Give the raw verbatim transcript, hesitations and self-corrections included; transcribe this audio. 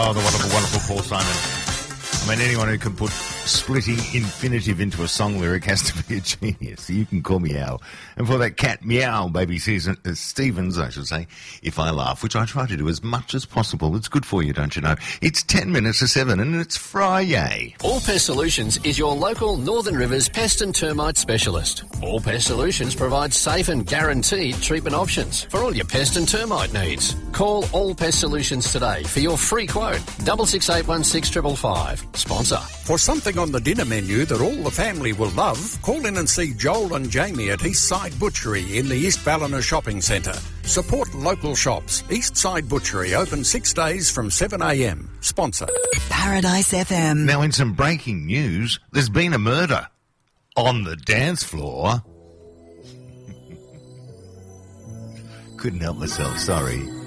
Oh, the wonderful, wonderful Paul Simon. I mean, anyone who can put splitting infinitive into a song lyric has to be a genius. You can call me Al. And for that cat meow, baby Susan, uh, Stevens, I should say, if I laugh, which I try to do as much as possible. It's good for you, don't you know? It's ten minutes to seven and it's Friday. All Pest Solutions is your local Northern Rivers pest and termite specialist. All Pest Solutions provides safe and guaranteed treatment options for all your pest and termite needs. Call All Pest Solutions today for your free quote. Double six eight one six triple five. Sponsor. For something on the dinner menu that all the family will love, call in and see Joel and Jamie at Eastside Butchery in the East Ballina Shopping Centre. Support local shops. Eastside Butchery open six days from seven a m. Sponsor. Paradise F M. Now, in some breaking news, there's been a murder on the dance floor. Couldn't help myself, sorry.